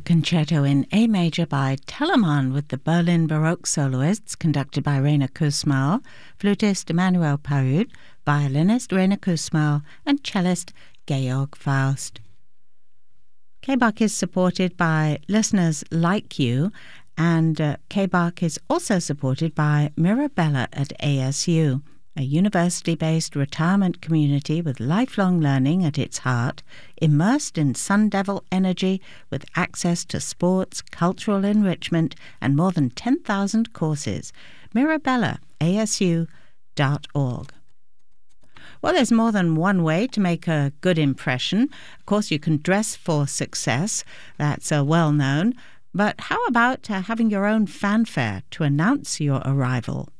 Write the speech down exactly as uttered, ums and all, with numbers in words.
Concerto in A major by Telemann with the Berlin Baroque soloists conducted by Rainer Kussmaul, flutist Emmanuel Pahud, violinist Rainer Kussmaul, and cellist Georg Faust. K-Bach is supported by listeners like you, and uh, K-Bach is also supported by Mirabella at A S U, a university-based retirement community with lifelong learning at its heart, immersed in Sun Devil energy with access to sports, cultural enrichment, and more than ten thousand courses. Mirabella A S U dot org. Well, there's more than one way to make a good impression. Of course, you can dress for success. That's uh, well known. But how about uh, having your own fanfare to announce your arrival?